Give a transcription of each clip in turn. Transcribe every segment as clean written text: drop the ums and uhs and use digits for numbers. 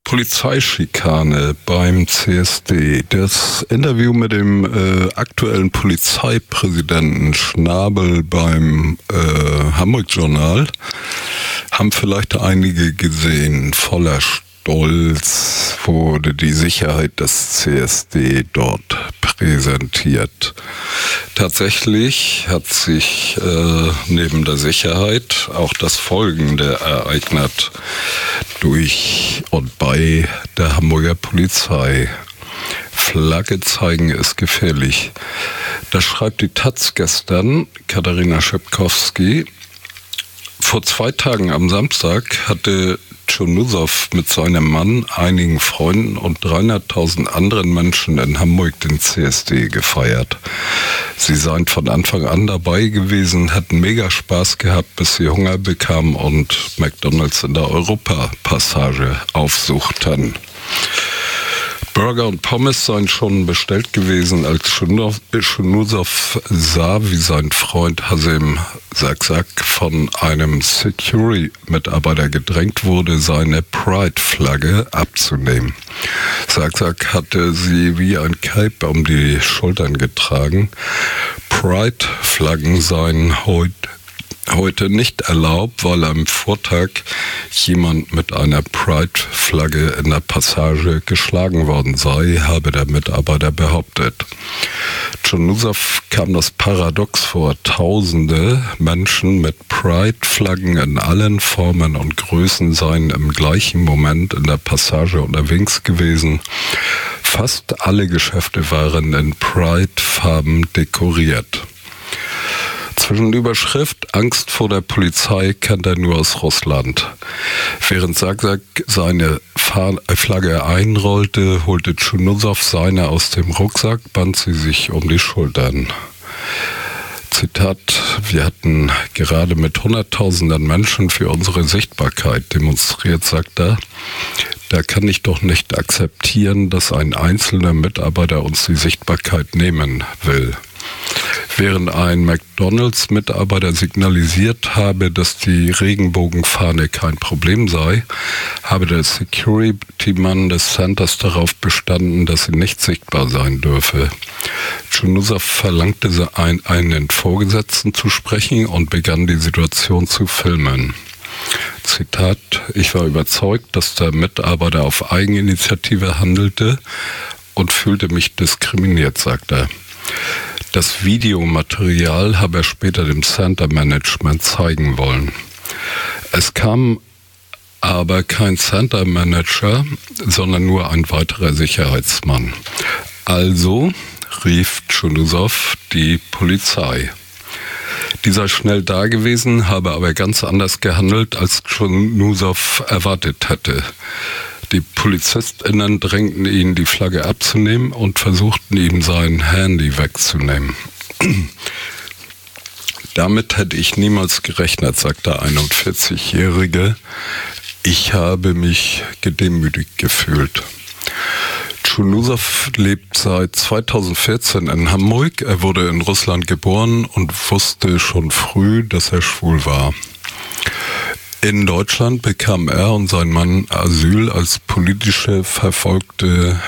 Polizeischikane beim CSD. Das Interview mit dem aktuellen Polizeipräsidenten Schnabel beim Hamburg-Journal haben vielleicht einige gesehen. Voller Stolz wurde die Sicherheit des CSD dort präsentiert. Tatsächlich hat sich neben der Sicherheit auch das Folgende ereignet durch und bei der Hamburger Polizei. Flagge zeigen ist gefährlich. Das schreibt die taz gestern, Katharina Schepkowski. Vor 2 Tagen am Samstag hatte Tschunusow mit seinem Mann, einigen Freunden und 300.000 anderen Menschen in Hamburg den CSD gefeiert. Sie seien von Anfang an dabei gewesen, hatten mega Spaß gehabt, bis sie Hunger bekamen und McDonald's in der Europapassage aufsuchten. Burger und Pommes seien schon bestellt gewesen, als Tschunusow sah, wie sein Freund Hasim Saksak von einem Security-Mitarbeiter gedrängt wurde, seine Pride-Flagge abzunehmen. Saksak hatte sie wie ein Cape um die Schultern getragen. Pride-Flaggen seien heute nicht erlaubt, weil am Vortag jemand mit einer Pride-Flagge in der Passage geschlagen worden sei, habe der Mitarbeiter behauptet. Tschunusow kam das paradox vor. Tausende Menschen mit Pride-Flaggen in allen Formen und Größen seien im gleichen Moment in der Passage unterwegs gewesen. Fast alle Geschäfte waren in Pride-Farben dekoriert. Zwischen Überschrift Angst vor der Polizei kennt er nur aus Russland. Während Saksak seine Flagge einrollte, holte Tschunusow seine aus dem Rucksack, band sie sich um die Schultern. Zitat: Wir hatten gerade mit Hunderttausenden Menschen für unsere Sichtbarkeit demonstriert, sagt er. Da kann ich doch nicht akzeptieren, dass ein einzelner Mitarbeiter uns die Sichtbarkeit nehmen will. Während ein McDonald's-Mitarbeiter signalisiert habe, dass die Regenbogenfahne kein Problem sei, habe der Security-Mann des Centers darauf bestanden, dass sie nicht sichtbar sein dürfe. Tschunusow verlangte einen Vorgesetzten zu sprechen und begann die Situation zu filmen. Zitat: Ich war überzeugt, dass der Mitarbeiter auf Eigeninitiative handelte und fühlte mich diskriminiert, sagt er. Das Videomaterial habe er später dem Center-Management zeigen wollen. Es kam aber kein Center-Manager, sondern nur ein weiterer Sicherheitsmann. Also rief Tschunusow die Polizei. Die sei schnell da gewesen, habe aber ganz anders gehandelt, als Tschunusow erwartet hätte. Die PolizistInnen drängten ihn, die Flagge abzunehmen und versuchten ihm sein Handy wegzunehmen. Damit hätte ich niemals gerechnet, sagt der 41-Jährige. Ich habe mich gedemütigt gefühlt. Tschunusow lebt seit 2014 in Hamburg. Er wurde in Russland geboren und wusste schon früh, dass er schwul war. In Deutschland bekam er und sein Mann Asyl als politische verfolgte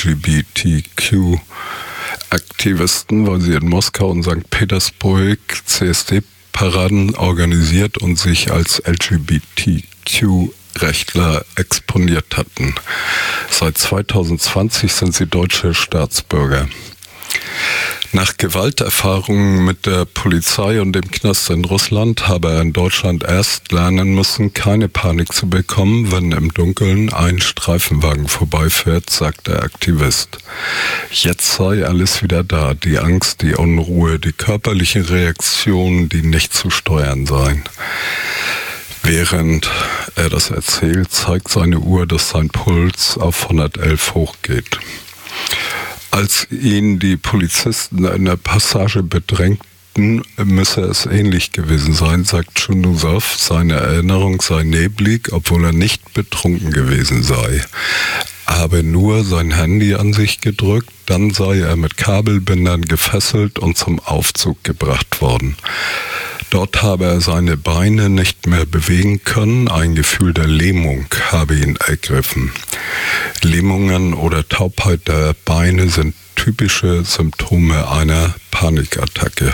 LGBTQ-Aktivisten, weil sie in Moskau und St. Petersburg CSD-Paraden organisiert und sich als LGBTQ-Rechtler exponiert hatten. Seit 2020 sind sie deutsche Staatsbürger. Nach Gewalterfahrungen mit der Polizei und dem Knast in Russland habe er in Deutschland erst lernen müssen, keine Panik zu bekommen, wenn im Dunkeln ein Streifenwagen vorbeifährt, sagt der Aktivist. Jetzt sei alles wieder da, die Angst, die Unruhe, die körperlichen Reaktionen, die nicht zu steuern seien. Während er das erzählt, zeigt seine Uhr, dass sein Puls auf 111 hochgeht. Als ihn die Polizisten in der Passage bedrängten, müsse es ähnlich gewesen sein, sagt Tschunusow. Seine Erinnerung sei neblig, obwohl er nicht betrunken gewesen sei. Er habe nur sein Handy an sich gedrückt, dann sei er mit Kabelbindern gefesselt und zum Aufzug gebracht worden. Dort habe er seine Beine nicht mehr bewegen können, ein Gefühl der Lähmung habe ihn ergriffen. Lähmungen oder Taubheit der Beine sind typische Symptome einer Panikattacke.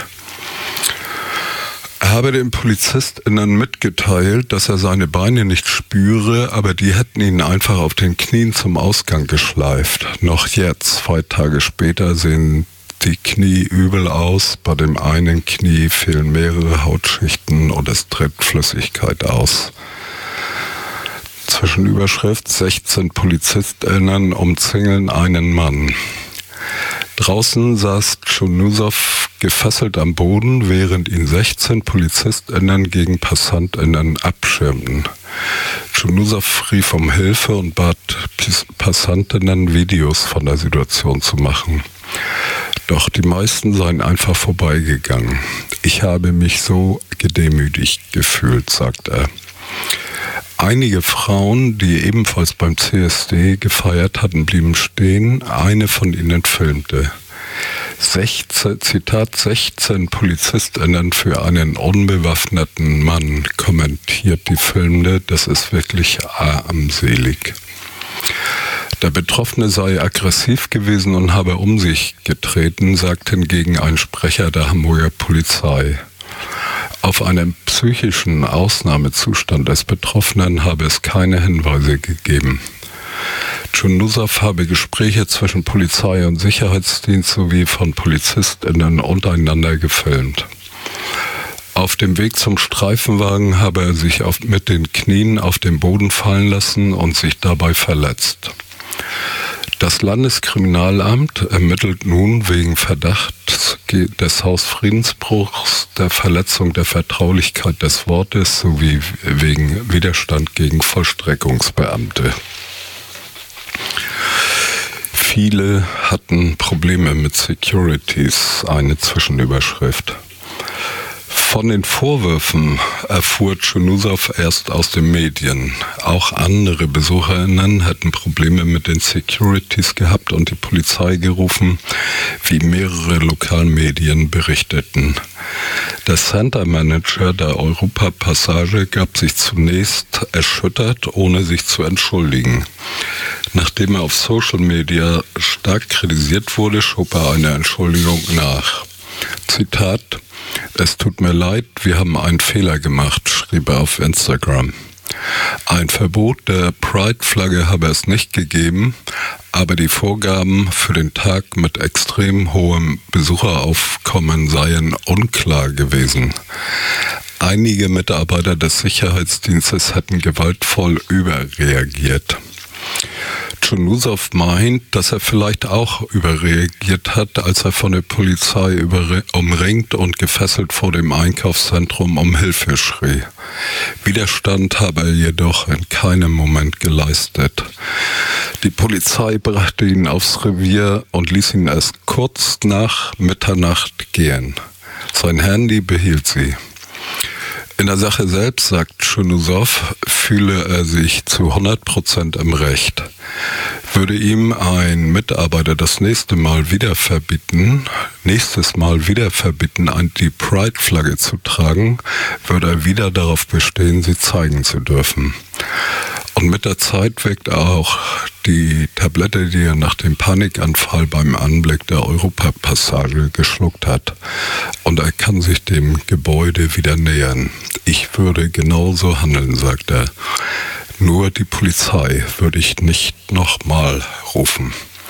Er habe den PolizistInnen mitgeteilt, dass er seine Beine nicht spüre, aber die hätten ihn einfach auf den Knien zum Ausgang geschleift. Noch jetzt, 2 Tage später, sehen die Knie übel aus. Bei dem einen Knie fehlen mehrere Hautschichten und es tritt Flüssigkeit aus. Zwischenüberschrift: 16 PolizistInnen umzingeln einen Mann. Draußen saß Tschunusov gefesselt am Boden, während ihn 16 PolizistInnen gegen PassantInnen abschirmten. Tschunusov rief um Hilfe und bat PassantInnen, Videos von der Situation zu machen. Doch die meisten seien einfach vorbeigegangen. Ich habe mich so gedemütigt gefühlt, sagt er. Einige Frauen, die ebenfalls beim CSD gefeiert hatten, blieben stehen. Eine von ihnen filmte. 16 PolizistInnen für einen unbewaffneten Mann, kommentiert die Filmende. Das ist wirklich armselig. Der Betroffene sei aggressiv gewesen und habe um sich getreten, sagt hingegen ein Sprecher der Hamburger Polizei. Auf einen psychischen Ausnahmezustand des Betroffenen habe es keine Hinweise gegeben. Tschunusov habe Gespräche zwischen Polizei und Sicherheitsdienst sowie von PolizistInnen untereinander gefilmt. Auf dem Weg zum Streifenwagen habe er sich mit den Knien auf den Boden fallen lassen und sich dabei verletzt. Das Landeskriminalamt ermittelt nun wegen Verdacht des Hausfriedensbruchs, der Verletzung der Vertraulichkeit des Wortes sowie wegen Widerstand gegen Vollstreckungsbeamte. Viele hatten Probleme mit Securities, eine Zwischenüberschrift. Von den Vorwürfen erfuhr Tschunusov erst aus den Medien. Auch andere BesucherInnen hätten Probleme mit den Securities gehabt und die Polizei gerufen, wie mehrere Lokalmedien berichteten. Der Center Manager der Europa-Passage gab sich zunächst erschüttert, ohne sich zu entschuldigen. Nachdem er auf Social Media stark kritisiert wurde, schob er eine Entschuldigung nach. Zitat: Es tut mir leid, wir haben einen Fehler gemacht, schrieb er auf Instagram. Ein Verbot der Pride-Flagge habe es nicht gegeben, aber die Vorgaben für den Tag mit extrem hohem Besucheraufkommen seien unklar gewesen. Einige Mitarbeiter des Sicherheitsdienstes hätten gewaltvoll überreagiert. Tschunusov meint, dass er vielleicht auch überreagiert hat, als er von der Polizei umringt und gefesselt vor dem Einkaufszentrum um Hilfe schrie. Widerstand habe er jedoch in keinem Moment geleistet. Die Polizei brachte ihn aufs Revier und ließ ihn erst kurz nach Mitternacht gehen. Sein Handy behielt sie. In der Sache selbst, sagt Tschunusov, fühle er sich zu 100% im Recht. Würde ihm ein Mitarbeiter das nächstes Mal wieder verbieten, die Pride-Flagge zu tragen, würde er wieder darauf bestehen, sie zeigen zu dürfen. Und mit der Zeit wirkt auch die Tablette, die er nach dem Panikanfall beim Anblick der Europapassage geschluckt hat. Und er kann sich dem Gebäude wieder nähern. Ich würde genauso handeln, sagt er. Nur die Polizei würde ich nicht nochmal rufen.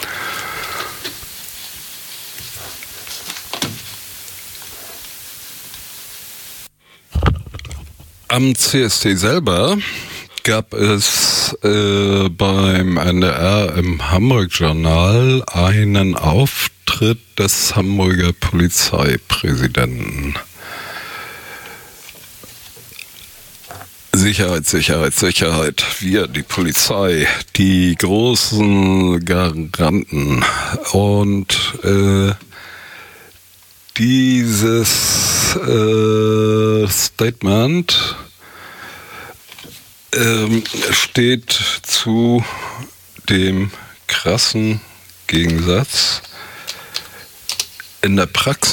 Am CSD selber gab es beim NDR im Hamburg-Journal einen Auftritt des Hamburger Polizeipräsidenten. Sicherheit. Wir, die Polizei, die großen Garanten. Und dieses Statement steht zu dem krassen Gegensatz in der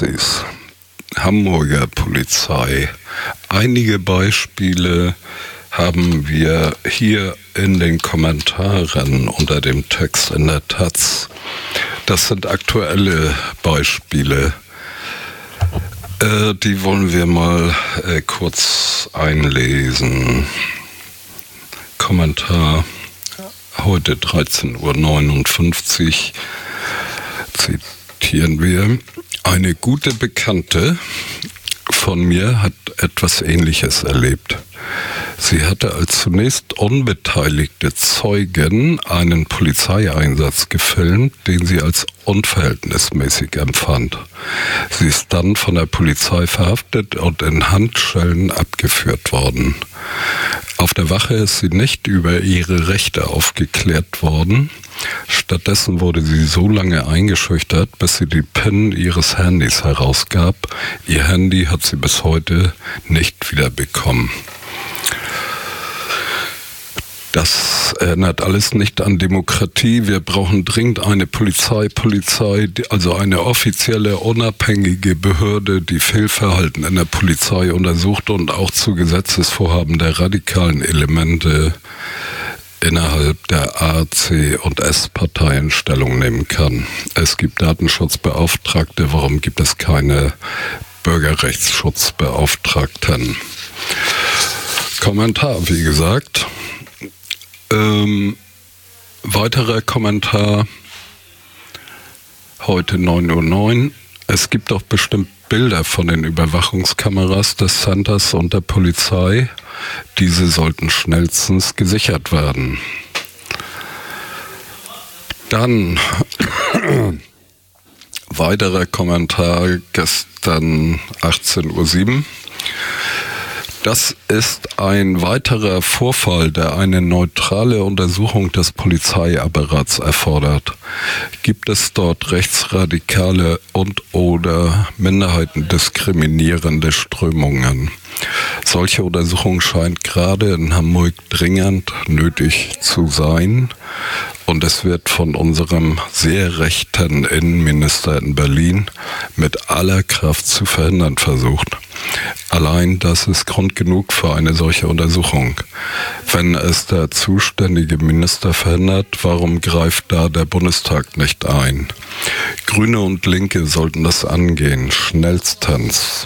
Praxis. Hamburger Polizei. Einige Beispiele: haben wir hier in den Kommentaren unter dem Text in der Taz. Das sind aktuelle Beispiele. Die wollen wir mal kurz einlesen. Kommentar heute 13:59 Uhr zitieren wir. Eine gute Bekannte von mir hat etwas Ähnliches erlebt. Sie hatte als zunächst unbeteiligte Zeugin einen Polizeieinsatz gefilmt, den sie als unverhältnismäßig empfand. Sie ist dann von der Polizei verhaftet und in Handschellen abgeführt worden. Auf der Wache ist sie nicht über ihre Rechte aufgeklärt worden. Stattdessen wurde sie so lange eingeschüchtert, bis sie die PIN ihres Handys herausgab. Ihr Handy hat sie bis heute nicht wiederbekommen. Das erinnert alles nicht an Demokratie. Wir brauchen dringend eine Polizei, also eine offizielle, unabhängige Behörde, die Fehlverhalten in der Polizei untersucht und auch zu Gesetzesvorhaben der radikalen Elemente innerhalb der A, C und S-Parteien Stellung nehmen kann. Es gibt Datenschutzbeauftragte, warum gibt es keine Bürgerrechtsschutzbeauftragten? Kommentar, wie gesagt. Weiterer Kommentar, heute 9:09 Uhr. Es gibt doch bestimmt Bilder von den Überwachungskameras des Centers und der Polizei. Diese sollten schnellstens gesichert werden. Dann weiterer Kommentar, gestern 18:07 Uhr. Das ist ein weiterer Vorfall, der eine neutrale Untersuchung des Polizeiapparats erfordert. Gibt es dort rechtsradikale und/oder minderheitendiskriminierende Strömungen? Solche Untersuchung scheint gerade in Hamburg dringend nötig zu sein. Und es wird von unserem sehr rechten Innenminister in Berlin mit aller Kraft zu verhindern versucht. Allein das ist Grund genug für eine solche Untersuchung. Wenn es der zuständige Minister verhindert, warum greift da der Bundestag nicht ein? Grüne und Linke sollten das angehen, schnellstens.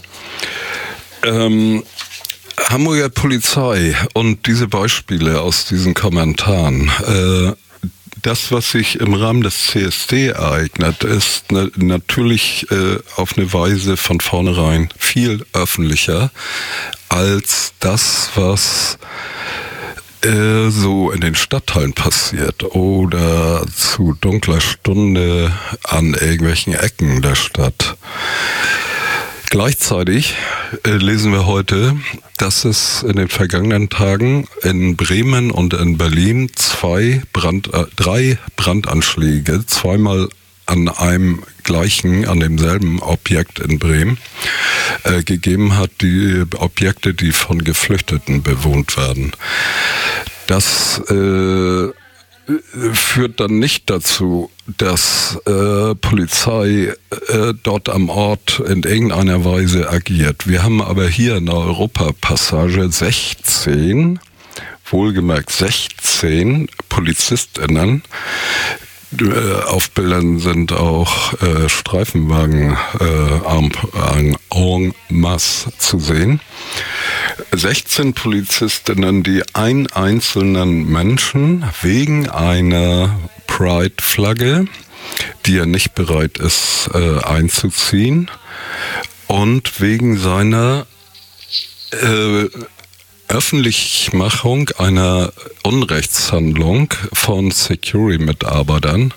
Hamburger Polizei und diese Beispiele aus diesen Kommentaren, das, was sich im Rahmen des CSD ereignet, ist natürlich auf eine Weise von vornherein viel öffentlicher als das, was so in den Stadtteilen passiert oder zu dunkler Stunde an irgendwelchen Ecken der Stadt. Gleichzeitig lesen wir heute, dass es in den vergangenen Tagen in Bremen und in Berlin drei Brandanschläge, zweimal an an demselben Objekt in Bremen, gegeben hat, die Objekte, die von Geflüchteten bewohnt werden. Das führt dann nicht dazu, dass Polizei dort am Ort in irgendeiner Weise agiert. Wir haben aber hier in der Europapassage 16 PolizistInnen. Auf Bildern sind auch Streifenwagen en masse zu sehen. 16 Polizistinnen, die einen einzelnen Menschen wegen einer Pride-Flagge, die er nicht bereit ist einzuziehen, und wegen seiner Öffentlichmachung einer Unrechtshandlung von Security-Mitarbeitern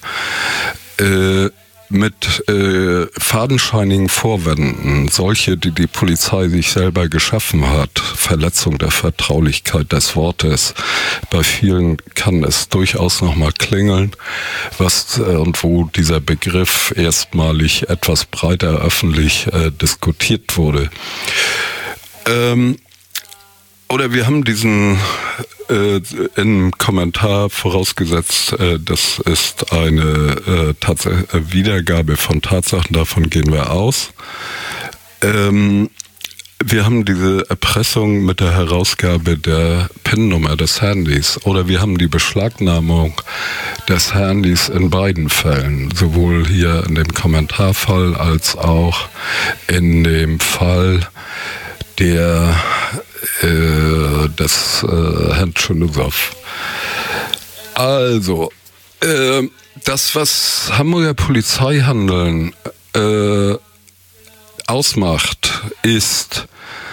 mit fadenscheinigen Vorwänden, solche, die die Polizei sich selber geschaffen hat, Verletzung der Vertraulichkeit des Wortes. Bei vielen kann es durchaus nochmal klingeln, was und wo dieser Begriff erstmalig etwas breiter öffentlich diskutiert wurde. Oder wir haben diesen im Kommentar vorausgesetzt, das ist eine Wiedergabe von Tatsachen, davon gehen wir aus. wir haben diese Erpressung mit der Herausgabe der PIN-Nummer des Handys oder wir haben die Beschlagnahmung des Handys in beiden Fällen, sowohl hier in dem Kommentarfall als auch in dem Fall des Herrn Tschernussow. Also, das, was Hamburger Polizeihandeln ausmacht, ist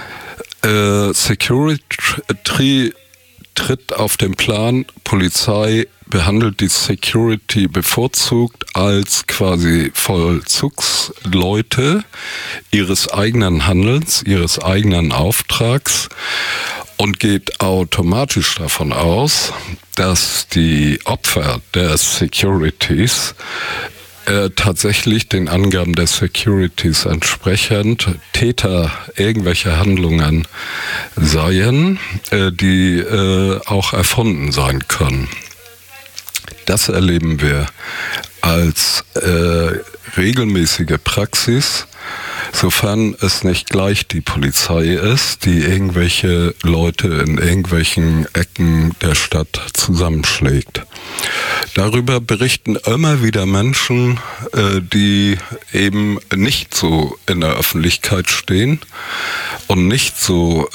Security tritt auf den Plan, Polizei behandelt die Security bevorzugt als quasi Vollzugsleute ihres eigenen Handelns, ihres eigenen Auftrags und geht automatisch davon aus, dass die Opfer der Securities tatsächlich den Angaben der Securities entsprechend Täter irgendwelcher Handlungen seien, die auch erfunden sein können. Das erleben wir als regelmäßige Praxis, sofern es nicht gleich die Polizei ist, die irgendwelche Leute in irgendwelchen Ecken der Stadt zusammenschlägt. Darüber berichten immer wieder Menschen, die eben nicht so in der Öffentlichkeit stehen und nicht so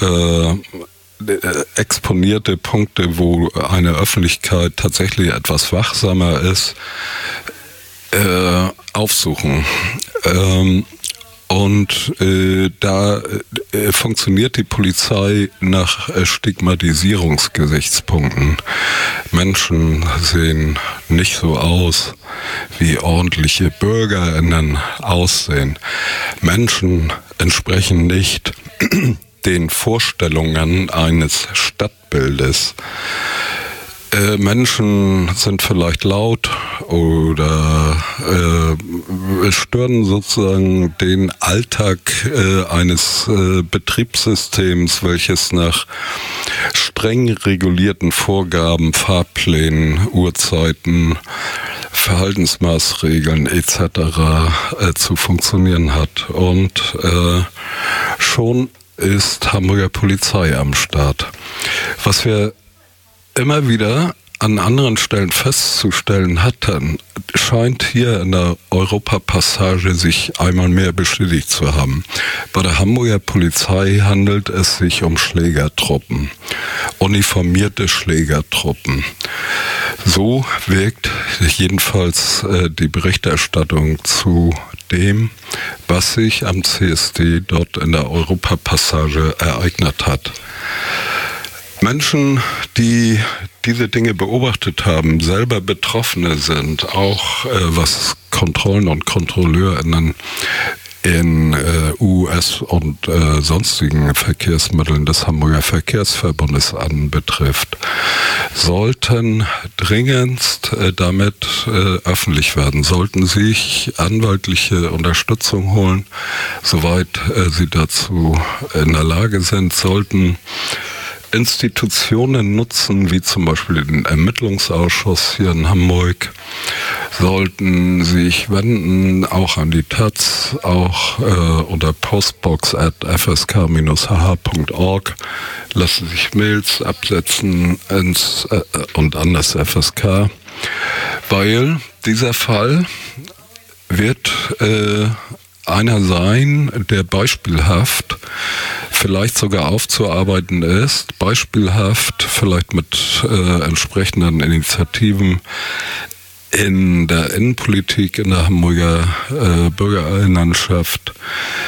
exponierte Punkte, wo eine Öffentlichkeit tatsächlich etwas wachsamer ist, aufsuchen. Und da funktioniert die Polizei nach Stigmatisierungsgesichtspunkten. Menschen sehen nicht so aus, wie ordentliche BürgerInnen aussehen. Menschen entsprechen nicht den Vorstellungen eines Stadtbildes. Menschen sind vielleicht laut oder stören sozusagen den Alltag eines Betriebssystems, welches nach streng regulierten Vorgaben, Fahrplänen, Uhrzeiten, Verhaltensmaßregeln etc. Zu funktionieren hat. Und schon ist Hamburger Polizei am Start. Was wir immer wieder an anderen Stellen festzustellen hatten, scheint hier in der Europapassage sich einmal mehr bestätigt zu haben. Bei der Hamburger Polizei handelt es sich um Schlägertruppen, uniformierte Schlägertruppen. So wirkt jedenfalls die Berichterstattung zu dem, was sich am CSD dort in der Europapassage ereignet hat. Menschen, die diese Dinge beobachtet haben, selber Betroffene sind, auch was Kontrollen und KontrolleurInnen in US- und sonstigen Verkehrsmitteln des Hamburger Verkehrsverbundes anbetrifft, sollten dringendst damit öffentlich werden, sollten sich anwaltliche Unterstützung holen, soweit sie dazu in der Lage sind, sollten Institutionen nutzen, wie zum Beispiel den Ermittlungsausschuss hier in Hamburg, sollten sich wenden, auch an die Taz, auch unter postbox@fsk-hh.org, lassen sich Mails absetzen und an das FSK, weil dieser Fall wird einer sein, der beispielhaft vielleicht sogar aufzuarbeiten ist, beispielhaft vielleicht mit entsprechenden Initiativen in der Innenpolitik, in der Hamburger Bürgerinnenschaft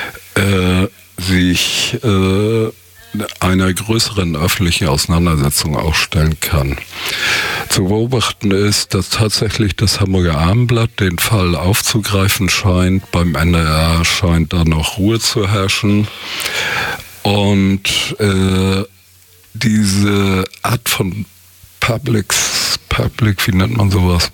sich einer größeren öffentlichen Auseinandersetzung auch stellen kann. Zu beobachten ist, dass tatsächlich das Hamburger Abendblatt den Fall aufzugreifen scheint. Beim NDR scheint da noch Ruhe zu herrschen. Und diese Art von wie nennt man sowas?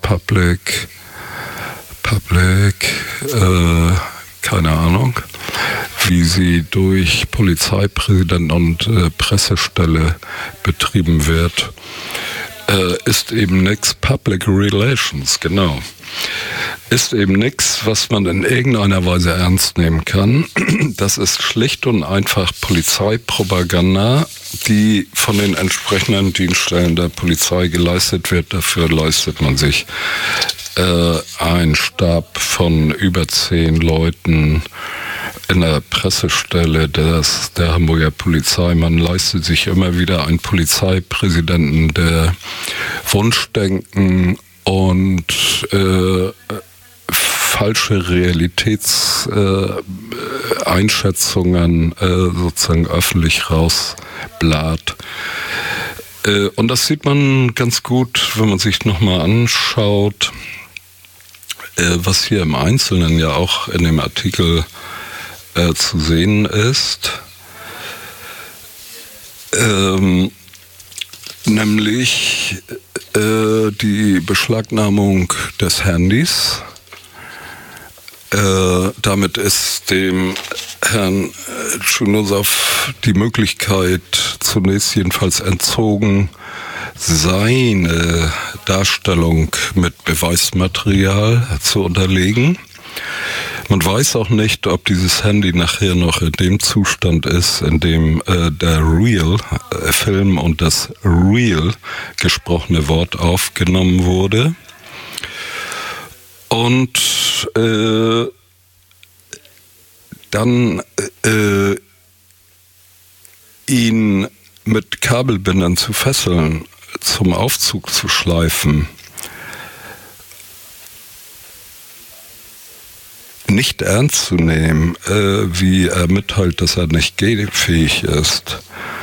Keine Ahnung, wie sie durch Polizeipräsident und Pressestelle betrieben wird, ist eben nichts Public Relations, genau. ist eben nichts, was man in irgendeiner Weise ernst nehmen kann. Das ist schlicht und einfach Polizeipropaganda, die von den entsprechenden Dienststellen der Polizei geleistet wird. Dafür leistet man sich einen Stab von über 10 Leuten in der Pressestelle der Hamburger Polizei. Man leistet sich immer wieder einen Polizeipräsidenten, der Wunschdenken und falsche Realitätseinschätzungen sozusagen öffentlich rausbläht. Und das sieht man ganz gut, wenn man sich nochmal anschaut, was hier im Einzelnen ja auch in dem Artikel zu sehen ist. Nämlich die Beschlagnahmung des Handys. Damit ist dem Herrn Tschunusov die Möglichkeit zunächst jedenfalls entzogen, seine Darstellung mit Beweismaterial zu unterlegen. Man weiß auch nicht, ob dieses Handy nachher noch in dem Zustand ist, in dem der Real-Film und das Real gesprochene Wort aufgenommen wurde. Und dann ihn mit Kabelbindern zu fesseln, zum Aufzug zu schleifen, nicht ernst zu nehmen, wie er mitteilt, dass er nicht gehfähig ist,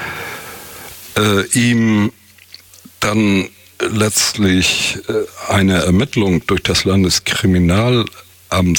ihm dann letztlich eine Ermittlung durch das Landeskriminalamts an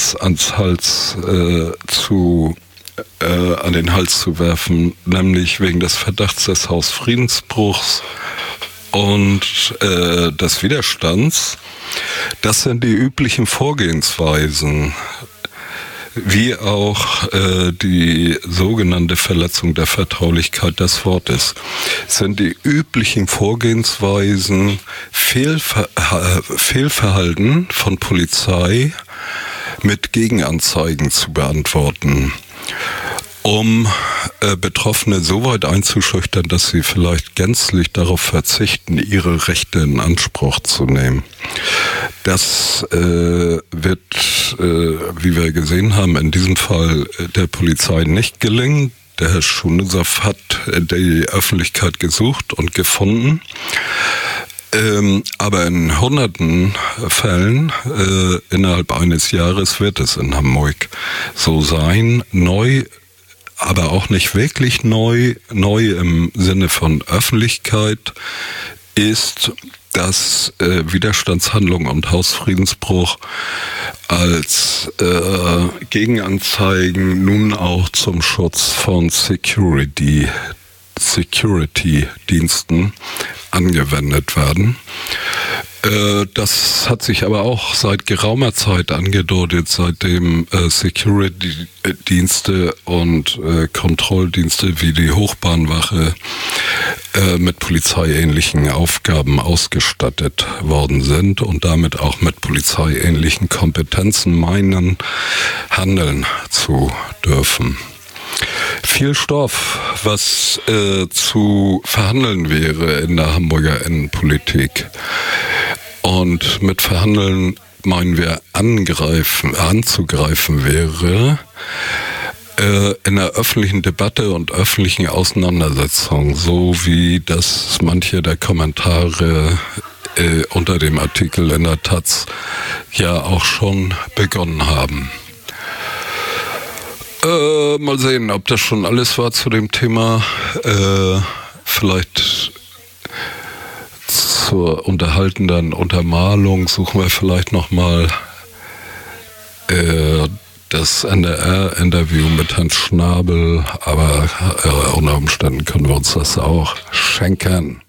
den Hals zu werfen, nämlich wegen des Verdachts des Hausfriedensbruchs und des Widerstands. Das sind die üblichen Vorgehensweisen, wie auch die sogenannte Verletzung der Vertraulichkeit des Wortes, sind die üblichen Vorgehensweisen, Fehlverhalten von Polizei mit Gegenanzeigen zu beantworten, um Betroffene so weit einzuschüchtern, dass sie vielleicht gänzlich darauf verzichten, ihre Rechte in Anspruch zu nehmen. Das wird, wie wir gesehen haben, in diesem Fall der Polizei nicht gelingen. Der Herr Tschunusov hat die Öffentlichkeit gesucht und gefunden. Aber in hunderten Fällen innerhalb eines Jahres wird es in Hamburg so sein. Neu, aber auch nicht wirklich neu im Sinne von Öffentlichkeit ist, dass Widerstandshandlung und Hausfriedensbruch als Gegenanzeigen nun auch zum Schutz von Security-Diensten angewendet werden. Das hat sich aber auch seit geraumer Zeit angedeutet, seitdem Security-Dienste und Kontrolldienste wie die Hochbahnwache mit polizeiähnlichen Aufgaben ausgestattet worden sind und damit auch mit polizeiähnlichen Kompetenzen meinen, handeln zu dürfen. Viel Stoff, was zu verhandeln wäre in der Hamburger Innenpolitik. Und mit verhandeln meinen wir anzugreifen wäre in der öffentlichen Debatte und öffentlichen Auseinandersetzung, so wie das manche der Kommentare unter dem Artikel in der Taz ja auch schon begonnen haben. Mal sehen, ob das schon alles war zu dem Thema. Vielleicht zur unterhaltenden Untermalung suchen wir vielleicht nochmal das NDR-Interview mit Herrn Schnabel, aber unter Umständen können wir uns das auch schenken.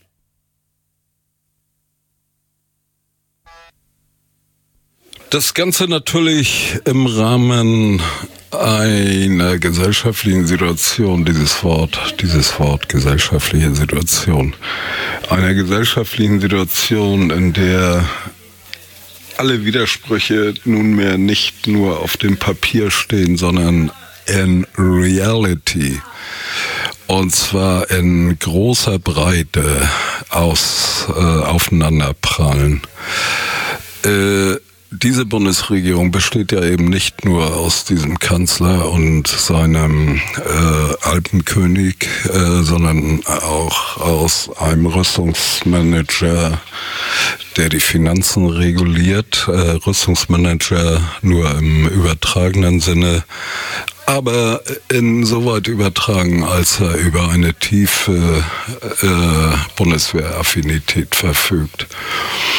Das Ganze natürlich im Rahmen einer gesellschaftlichen Situation, dieses Wort gesellschaftliche Situation, einer gesellschaftlichen Situation, in der alle Widersprüche nunmehr nicht nur auf dem Papier stehen, sondern in Reality. Und zwar in großer Breite aufeinanderprallen. Diese Bundesregierung besteht ja eben nicht nur aus diesem Kanzler und seinem Alpenkönig, sondern auch aus einem Rüstungsmanager, der die Finanzen reguliert. Rüstungsmanager nur im übertragenen Sinne, aber insoweit übertragen, als er über eine tiefe Bundeswehraffinität verfügt.